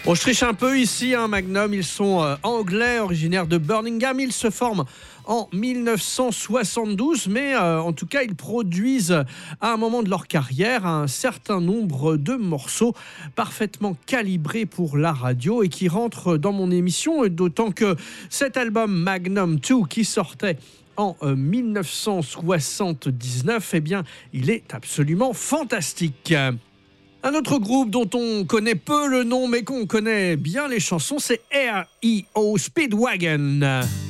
Bon, je triche un peu ici, Magnum. Ils sont anglais, originaires de Birmingham. Ils se forment en 1972, mais en tout cas, ils produisent à un moment de leur carrière un certain nombre de morceaux parfaitement calibrés pour la radio et qui rentrent dans mon émission, d'autant que cet album Magnum 2 qui sortait en 1979, eh bien, il est absolument fantastique. Un autre groupe dont on connaît peu le nom, mais qu'on connaît bien les chansons, c'est R.E.O. Speedwagon.